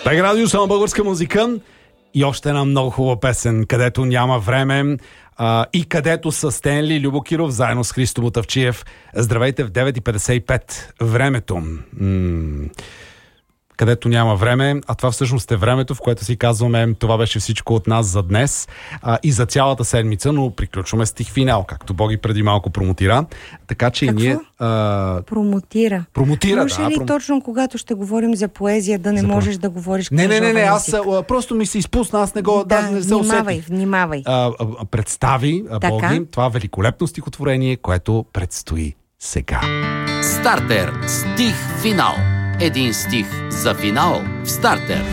Така, радио само българска музика и още една много хубава песен, където няма време и където са Стенли Любо Киров заедно с Христо Ботавчиев. Здравейте в 9:55. Времето. Където няма време, а това всъщност е времето, в което си казваме, това беше всичко от нас за днес и за цялата седмица, но приключваме стих финал, както Боги преди малко промотира. Така че какво? и ние... Промотира. Може ли точно когато ще говорим за поезия да не можеш да говориш книжовен език? Не, аз просто ми се изпусна, аз не го... не се усетих. Внимавай. Представи, Боги, това великолепно стихотворение, което предстои сега. Стартер. Стих финал. Един стих за финал в Стартер.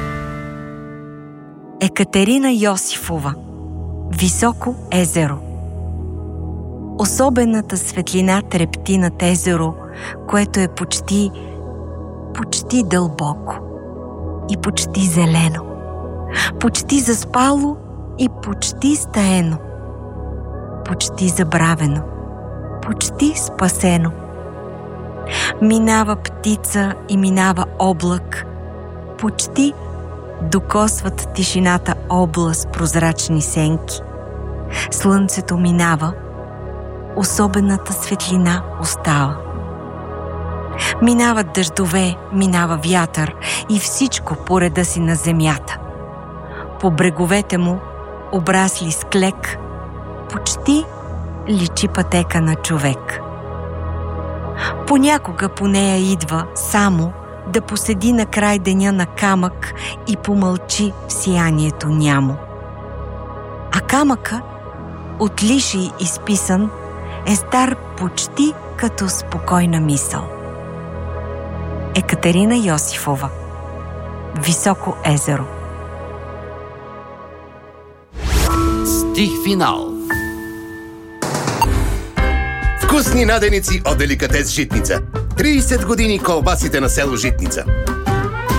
Екатерина Йосифова. Високо езеро. Особената светлина трепти над езеро, което е почти дълбоко и почти зелено, почти заспало и почти стаено, почти забравено, почти спасено. Минава птица и минава облак, почти докосват тишината област прозрачни сенки. Слънцето минава, особената светлина остава. Минават дъждове, минава вятър и всичко по реда си на земята. По бреговете му, обрасли с клек, почти личи пътека на човек. Понякога по нея идва само да поседи на край деня на камък и помълчи в сиянието нямо. А камъка, от лиший изписан, е стар почти като спокойна мисъл. Екатерина Йосифова. Високо езеро. Стих финал. Вкусни наденици от Деликатес Житница. 30 години колбасите на село Житница.